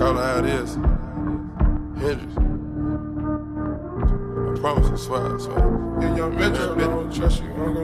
call it how it is. Hendrix. I promise, I swear. Yeah, young Metro, I don't trust you.